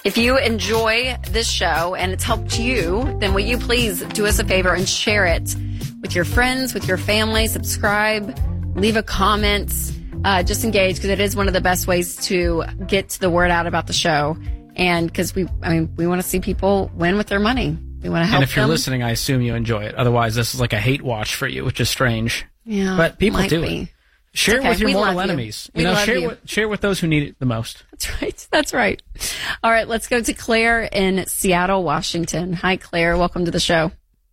If you enjoy this show and it's helped you, then will you please do us a favor and share it with your friends, with your family, subscribe, leave a comment, just engage, because it is one of the best ways to get the word out about the show. And because we want to see people win with their money. We want to help them. And if you're listening, I assume you enjoy it. Otherwise, this is like a hate watch for you, which is strange. Yeah, but people do it. Share it with your mortal enemies. Share with those who need it the most. That's right. That's right. All right, let's go to Claire in Seattle, Washington. Hi, Claire. Welcome to the show.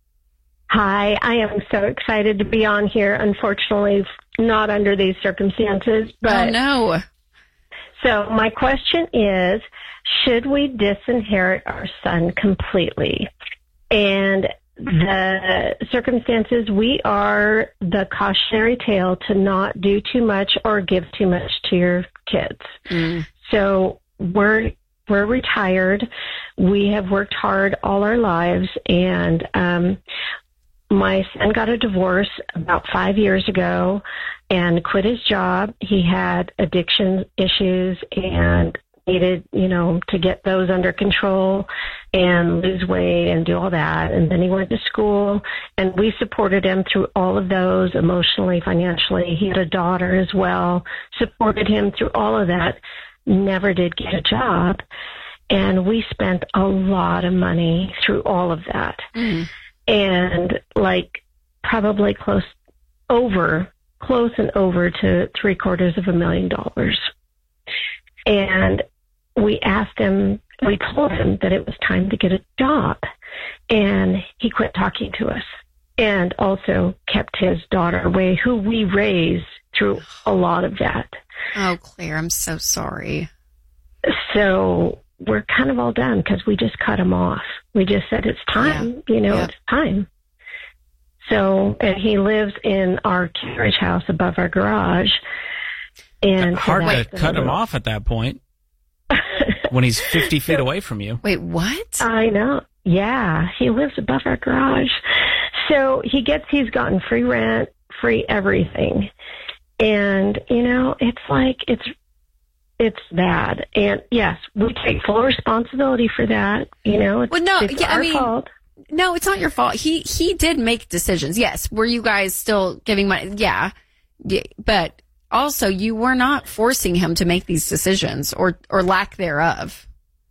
Hi. I am so excited to be on here. Unfortunately, not under these circumstances. But oh, no. So my question is, should we disinherit our son completely? And the circumstances, we are the cautionary tale to not do too much or give too much to your kids. So we're retired. We have worked hard all our lives, and my son got a divorce about 5 years ago and quit his job. He had addiction issues and needed, to get those under control and lose weight and do all that. And then he went to school, and we supported him through all of those, emotionally, financially. He had a daughter as well, supported him through all of that, never did get a job. And we spent a lot of money through all of that. And probably close and over to $750,000. And we told him that it was time to get a job, and he quit talking to us, and also kept his daughter away, who we raised through a lot of that. Oh, Claire, I'm so sorry. So we're kind of all done because we just cut him off. We just said, it's time, it's time. So, and he lives in our carriage house above our garage. And hard to cut him off at that point when he's 50 feet away from you. Wait, what? I know. Yeah, he lives above our garage. So he's gotten free rent, free everything. And, it's bad. And yes, we take full responsibility for that. It's our fault. No, it's not your fault. He did make decisions. Yes. Were you guys still giving money? Yeah. But also, you were not forcing him to make these decisions or lack thereof.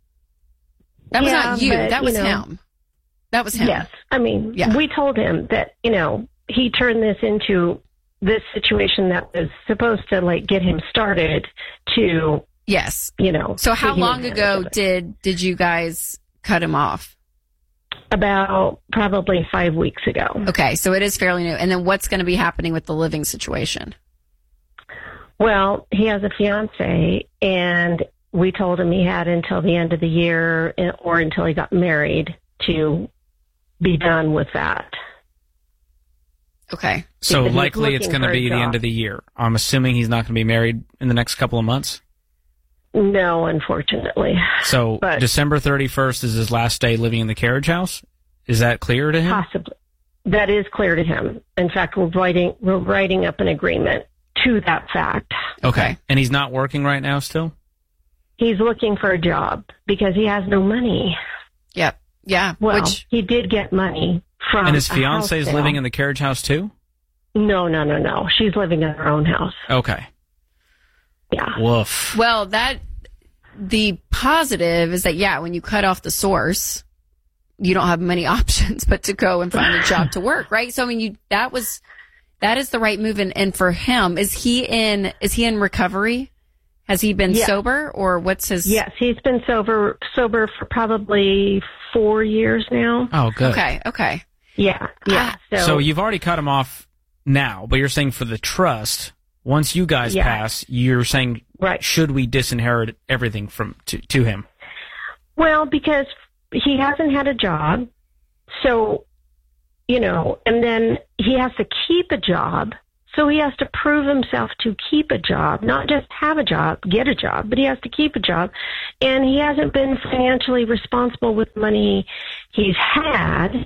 That was not you. That was him. That was him. Yes. We told him that, he turned this into this situation that was supposed to get him started to. Yes. So how long ago did you guys cut him off? About probably 5 weeks ago. Okay. So it is fairly new. And then what's going to be happening with the living situation? Well, he has a fiance, and we told him he had until the end of the year or until he got married to be done with that. Okay. So likely it's going to be the end of the year. I'm assuming he's not going to be married in the next couple of months? No, unfortunately. So December 31st is his last day living in the carriage house? Is that clear to him? Possibly. That is clear to him. In fact, we're writing up an agreement to that fact. Okay. And he's not working right now still? He's looking for a job because he has no money. Yep. Yeah. Well, he did get money from And his fiance is living in the carriage house too? No. She's living in her own house. Okay. Yeah. Woof. Well, the positive is that, when you cut off the source, you don't have many options but to go and find a job to work, right? So, that is the right move. And for him, is he in recovery? Has he been sober, or what's his? Yes, he's been sober for probably 4 years now. Oh, good. Okay. Yeah. So you've already cut him off now, but you're saying for the trust, once you guys pass, you're saying, should we disinherit everything to him? Well, because he hasn't had a job, so, and then he has to keep a job. So he has to prove himself to keep a job, not just have a job, get a job, but he has to keep a job. And he hasn't been financially responsible with money he's had.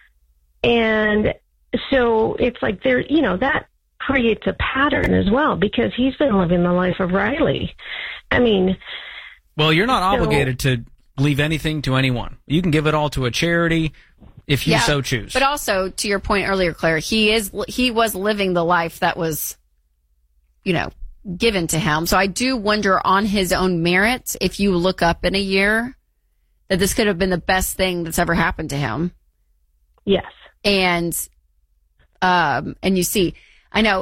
And so it's like that creates a pattern as well, because he's been living the life of Riley. Well, you're not obligated to leave anything to anyone. You can give it all to a charity if you so choose. But also, to your point earlier, Claire, he was living the life that was, given to him. So I do wonder on his own merit, if you look up in a year, that this could have been the best thing that's ever happened to him. Yes. And you see, I know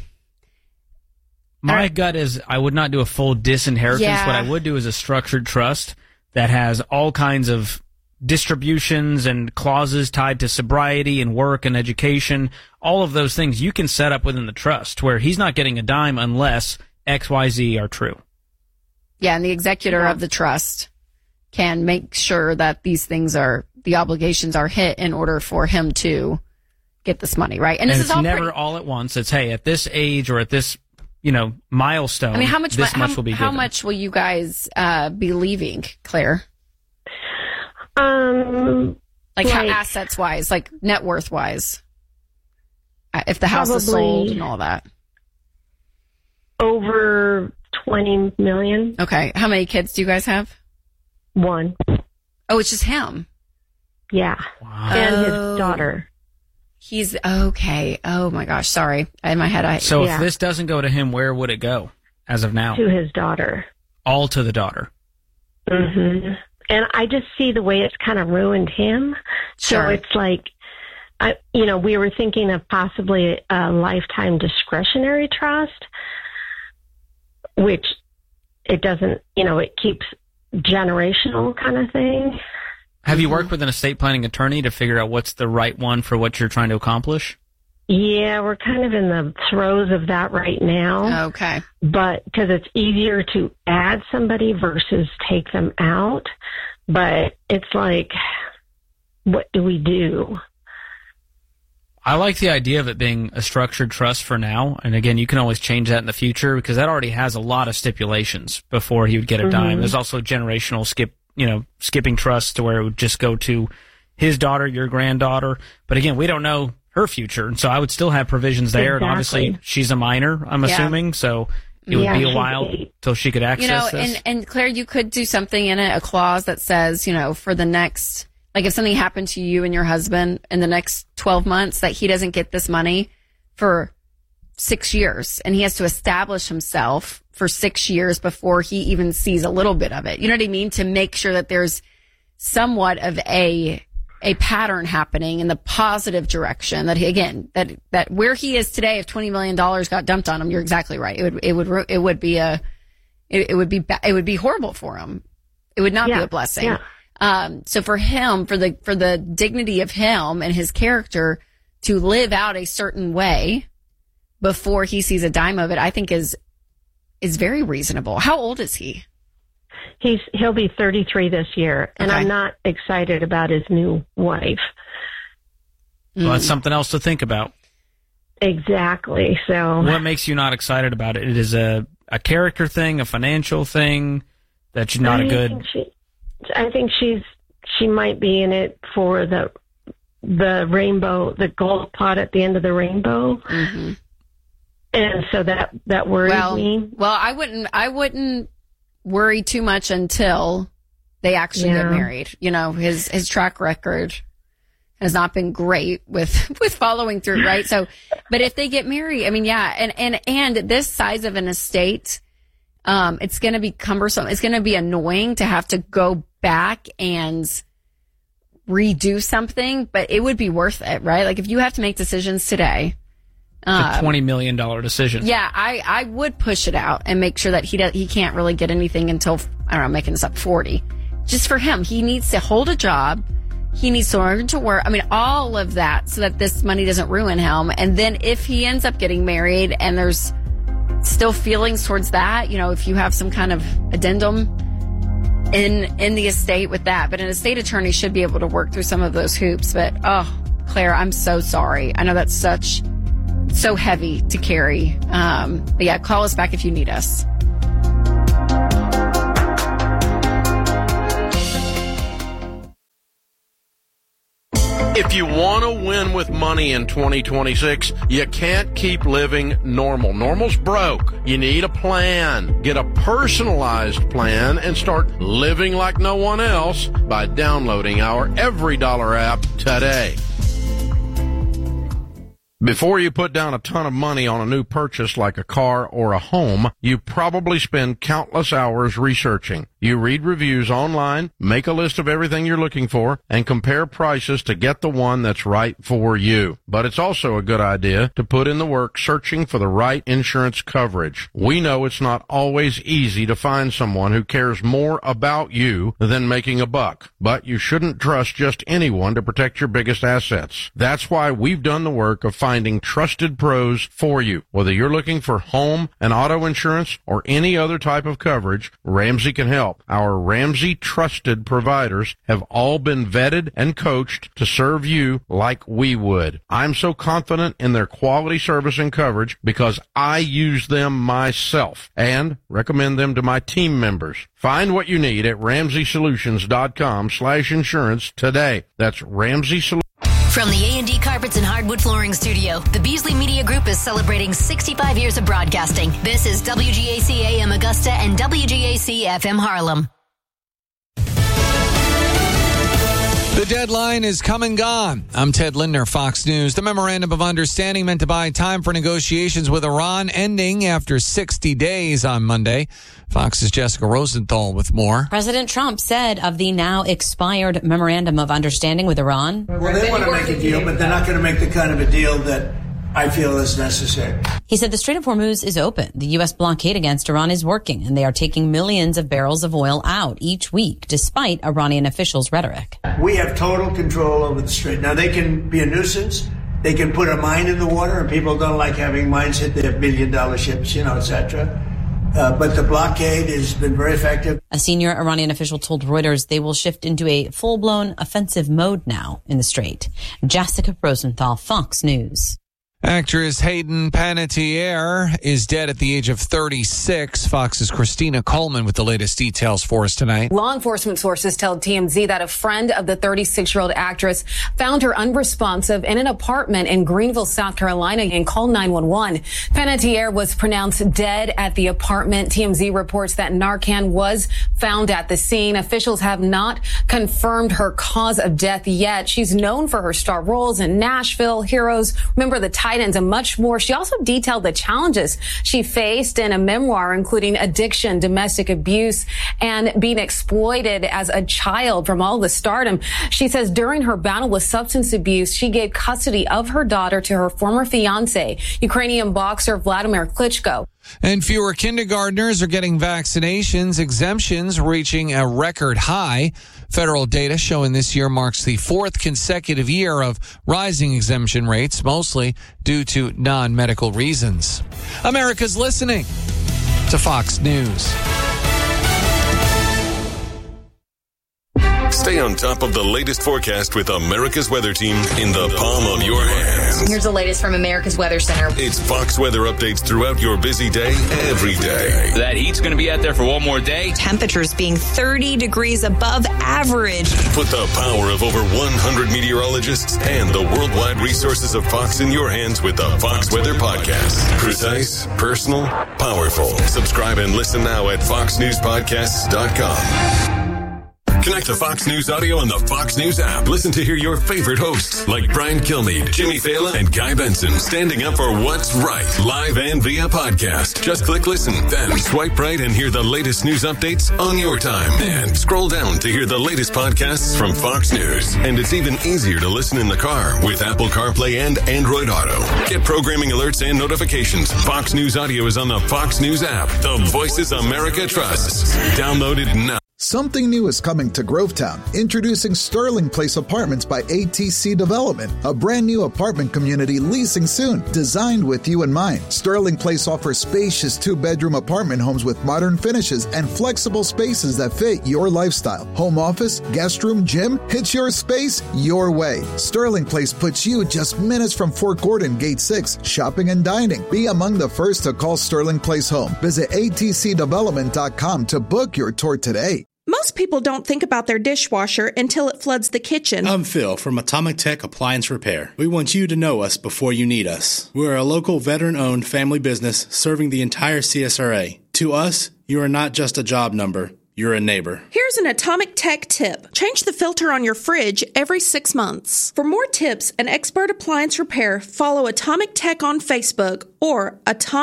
my gut is I would not do a full disinheritance. Yeah. What I would do is a structured trust that has all kinds of distributions and clauses tied to sobriety and work and education. All of those things you can set up within the trust where he's not getting a dime unless X, Y, Z are true. Yeah, and the executor of the trust can make sure that these things the obligations are hit in order for him to get this money, right? And this is never all at once. It's, hey, at this age or at this, milestone, how much will be given. How much will you guys be leaving, Claire? How assets wise, like net worth wise, if the house is sold and all that. Over $20 million. Okay. How many kids do you guys have? 1. Oh, it's just him. Yeah. Wow. And his daughter. He's okay. Oh my gosh. Sorry. In my head, if this doesn't go to him, where would it go as of now? To his daughter. All to the daughter. Mm-hmm. And I just see the way it's kind of ruined him. Sure. So it's like, we were thinking of possibly a lifetime discretionary trust, which it doesn't, it keeps generational kind of thing. Have you worked with an estate planning attorney to figure out what's the right one for what you're trying to accomplish? Yeah, we're kind of in the throes of that right now. Okay. But because it's easier to add somebody versus take them out. But it's like, what do we do? I like the idea of it being a structured trust for now. And again, you can always change that in the future because that already has a lot of stipulations before he would get a dime. There's also generational skipping trusts to where it would just go to his daughter, your granddaughter. But again, we don't know her future. And so I would still have provisions there. Exactly. And obviously she's a minor, I'm assuming. So it would be a while till she could access this. And Claire, you could do something in it, a clause that says, for the next, like if something happened to you and your husband in the next 12 months, that he doesn't get this money for 6 years and he has to establish himself for 6 years before he even sees a little bit of it. You know what I mean? To make sure that there's somewhat of a pattern happening in the positive direction that he, again, that where he is today, if $20 million got dumped on him, you're exactly right. It would be horrible for him. It would not be a blessing. Yeah. So for him, for the dignity of him and his character to live out a certain way before he sees a dime of it, I think is very reasonable. How old is he? He'll be 33 this year, and I'm not excited about his new wife. Well, that's something else to think about. Exactly. So, what makes you not excited about it? It is a character thing, a financial thing. That's not a good. I think she might be in it for the rainbow, the gold pot at the end of the rainbow. Mm-hmm. And so that worries me. Well, I wouldn't worry too much until they actually get married. His track record has not been great with following through, right? So, but if they get married, and this size of an estate, it's going to be cumbersome. It's going to be annoying to have to go back and redo something, but it would be worth it, right? Like if you have to make decisions today. It's a $20 million decision. Yeah, I would push it out and make sure that he can't really get anything until, I don't know, I'm making this up, 40. Just for him, he needs to hold a job. He needs to learn to work. All of that so that this money doesn't ruin him. And then if he ends up getting married and there's still feelings towards that, if you have some kind of addendum in the estate with that. But an estate attorney should be able to work through some of those hoops. But, Claire, I'm so sorry. I know that's so heavy to carry. But yeah, call us back if you need us. If you want to win with money in 2026, you can't keep living normal. Normal's broke. You need a plan. Get a personalized plan and start living like no one else by downloading our Every Dollar app today. Before you put down a ton of money on a new purchase like a car or a home, you probably spend countless hours researching. You read reviews online, make a list of everything you're looking for, and compare prices to get the one that's right for you. But it's also a good idea to put in the work searching for the right insurance coverage. We know it's not always easy to find someone who cares more about you than making a buck, but you shouldn't trust just anyone to protect your biggest assets. That's why we've done the work of finding trusted pros for you. Whether you're looking for home and auto insurance or any other type of coverage, Ramsey can help. Our Ramsey trusted providers have all been vetted and coached to serve you like we would. I'm so confident in their quality service and coverage because I use them myself and recommend them to my team members. Find what you need at RamseySolutions.com/insurance today. That's Ramsey Solutions. From the A&D Carpets and Hardwood Flooring Studio, the Beasley Media Group is celebrating 65 years of broadcasting. This is WGAC AM Augusta and WGAC FM Harlem. The deadline is come and gone. I'm Ted Lindner, Fox News. The memorandum of understanding meant to buy time for negotiations with Iran ending after 60 days on Monday. Fox's Jessica Rosenthal with more. President Trump said of the now expired memorandum of understanding with Iran. Well, they want to make a deal, but they're not going to make the kind of a deal that I feel is necessary. He said the Strait of Hormuz is open. The U.S. blockade against Iran is working, and they are taking millions of barrels of oil out each week, despite Iranian officials' rhetoric. We have total control over the Strait. Now, they can be a nuisance. They can put a mine in the water, and people don't like having mines hit their billion-dollar ships, etc. But the blockade has been very effective. A senior Iranian official told Reuters they will shift into a full-blown offensive mode now in the Strait. Jessica Rosenthal, Fox News. Actress Hayden Panettiere is dead at the age of 36. Fox's Christina Coleman with the latest details for us tonight. Law enforcement sources tell TMZ that a friend of the 36-year-old actress found her unresponsive in an apartment in Greenville, South Carolina, and called 911. Panettiere was pronounced dead at the apartment. TMZ reports that Narcan was found at the scene. Officials have not confirmed her cause of death yet. She's known for her star roles in Nashville, Heroes, Remember the Titans, and much more. She also detailed the challenges she faced in a memoir, including addiction, domestic abuse, and being exploited as a child from all the stardom. She says during her battle with substance abuse, she gave custody of her daughter to her former fiance, Ukrainian boxer Vladimir Klitschko. And fewer kindergartners are getting vaccinations, exemptions reaching a record high. Federal data showing this year marks the fourth consecutive year of rising exemption rates, mostly due to non-medical reasons. America's listening to Fox News. Stay on top of the latest forecast with America's Weather Team in the palm of your hands. Here's the latest from America's Weather Center. It's Fox weather updates throughout your busy day, every day. That heat's going to be out there for one more day. Temperatures being 30 degrees above average. Put the power of over 100 meteorologists and the worldwide resources of Fox in your hands with the Fox Weather Podcast. Precise, personal, powerful. Subscribe and listen now at foxnewspodcasts.com. Connect to Fox News Audio on the Fox News app. Listen to hear your favorite hosts like Brian Kilmeade, Jimmy Fallon, and Guy Benson standing up for what's right, live and via podcast. Just click listen, then swipe right and hear the latest news updates on your time. And scroll down to hear the latest podcasts from Fox News. And it's even easier to listen in the car with Apple CarPlay and Android Auto. Get programming alerts and notifications. Fox News Audio is on the Fox News app. The voices America trusts. Download it now. Something new is coming to Grovetown. Introducing Sterling Place Apartments by ATC Development, a brand new apartment community leasing soon, designed with you in mind. Sterling Place offers spacious 2-bedroom apartment homes with modern finishes and flexible spaces that fit your lifestyle. Home office, guest room, gym, it's your space, your way. Sterling Place puts you just minutes from Fort Gordon, Gate 6, shopping and dining. Be among the first to call Sterling Place home. Visit atcdevelopment.com to book your tour today. Most people don't think about their dishwasher until it floods the kitchen. I'm Phil from Atomic Tech Appliance Repair. We want you to know us before you need us. We're a local veteran-owned family business serving the entire CSRA. To us, you are not just a job number. You're a neighbor. Here's an Atomic Tech tip. Change the filter on your fridge every 6 months. For more tips and expert appliance repair, follow Atomic Tech on Facebook or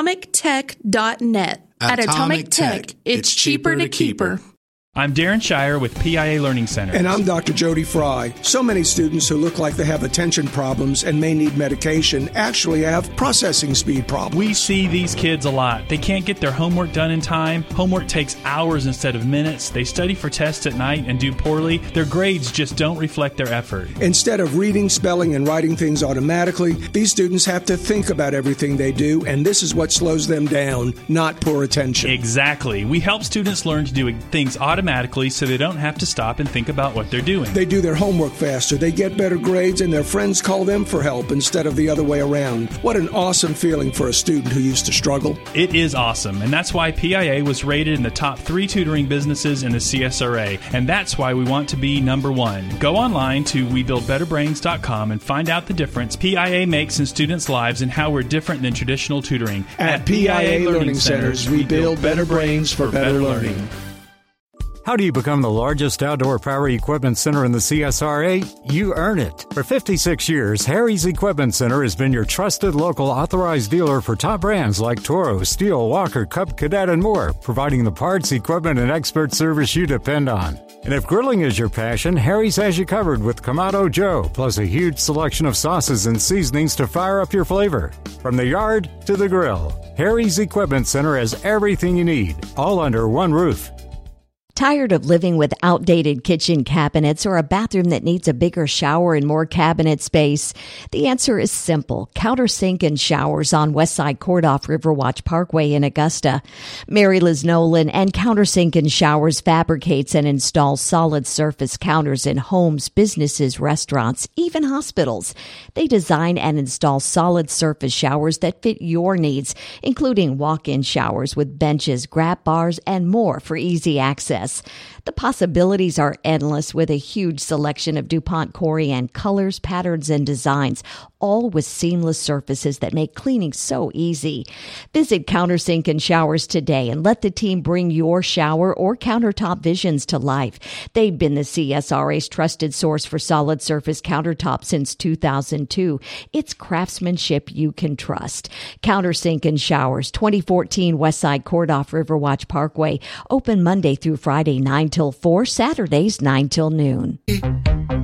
atomictech.net. At Atomic Tech, it's cheaper to keep her. I'm Darren Shire with PIA Learning Center. And I'm Dr. Jody Fry. So many students who look like they have attention problems and may need medication actually have processing speed problems. We see these kids a lot. They can't get their homework done in time. Homework takes hours instead of minutes. They study for tests at night and do poorly. Their grades just don't reflect their effort. Instead of reading, spelling, and writing things automatically, these students have to think about everything they do, and this is what slows them down, not poor attention. Exactly. We help students learn to do things automatically so they don't have to stop and think about what they're doing. They do their homework faster, they get better grades, and their friends call them for help instead of the other way around. What an awesome feeling for a student who used to struggle. It is awesome, and that's why PIA was rated in the top 3 tutoring businesses in the CSRA, and that's why we want to be number 1. Go online to WeBuildBetterBrains.com and find out the difference PIA makes in students' lives and how we're different than traditional tutoring. At PIA Learning Centers, we build better brains for better learning. How do you become the largest outdoor power equipment center in the CSRA? You earn it. For 56 years, Harry's Equipment Center has been your trusted local authorized dealer for top brands like Toro, Steel, Walker, Cub, Cadet, and more, providing the parts, equipment, and expert service you depend on. And if grilling is your passion, Harry's has you covered with Kamado Joe, plus a huge selection of sauces and seasonings to fire up your flavor. From the yard to the grill, Harry's Equipment Center has everything you need, all under one roof. Tired of living with outdated kitchen cabinets or a bathroom that needs a bigger shower and more cabinet space? The answer is simple. Countersink and Showers on Westside Court off Riverwatch Parkway in Augusta. Mary Liz Nolan and Countersink and Showers fabricates and installs solid surface counters in homes, businesses, restaurants, even hospitals. They design and install solid surface showers that fit your needs, including walk-in showers with benches, grab bars, and more for easy access. The possibilities are endless with a huge selection of DuPont Corian colors, patterns, and designs, all with seamless surfaces that make cleaning so easy. Visit Countersink and Showers today and let the team bring your shower or countertop visions to life. They've been the CSRA's trusted source for solid surface countertops since 2002. It's craftsmanship you can trust. Countersink and Showers, 2014 Westside Court off Riverwatch Parkway. Open Monday through Friday, 9 till 4, Saturdays, 9 till noon.